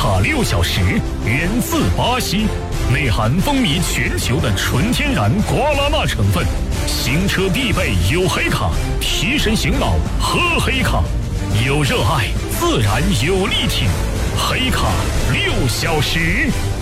卡6小时，源自巴西，内含风靡全球的纯天然瓜拉纳成分，行车必备有黑卡，提神醒脑喝黑卡，有热爱自然有力挺，黑卡6小时。